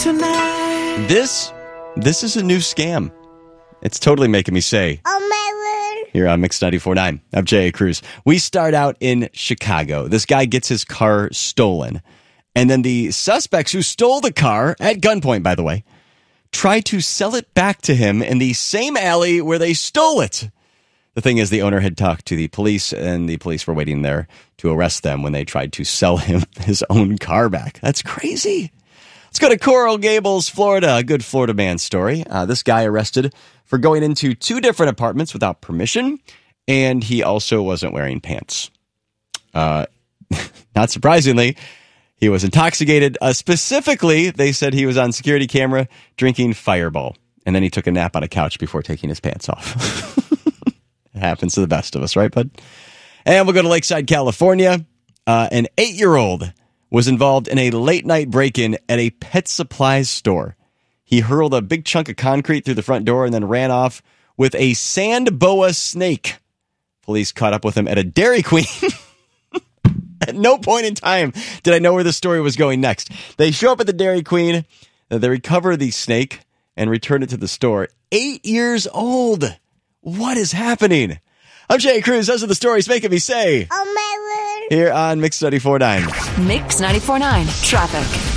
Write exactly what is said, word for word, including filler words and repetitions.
tonight. This, this is a new scam. It's totally making me say, Oh, my word. Here on Mix ninety-four point nine. I'm J A. Cruz. We start out in Chicago. This guy gets his car stolen. And then the suspects who stole the car, at gunpoint, by the way, try to sell it back to him in the same alley where they stole it. The thing is, the owner had talked to the police, and the police were waiting there to arrest them when they tried to sell him his own car back. That's crazy. Let's go to Coral Gables, Florida. A good Florida man story. Uh, this guy arrested for going into two different apartments without permission, and he also wasn't wearing pants. Uh, not surprisingly, he was intoxicated. Uh, specifically, they said he was on security camera drinking Fireball, and then he took a nap on a couch before taking his pants off. It happens to the best of us, right, bud? And we'll go to Lakeside, California. Uh, an eight-year-old was involved in a late-night break-in at a pet supplies store. He hurled a big chunk of concrete through the front door and then ran off with a sand boa snake. Police caught up with him at a Dairy Queen. At no point in time did I know where the story was going next. They show up at the Dairy Queen, they recover the snake, and return it to the store. Eight years old. What is happening? I'm Jay Cruz. Those are the stories making me say, Oh, my word. here on Mix ninety-four point nine. Mix ninety-four point nine. Traffic.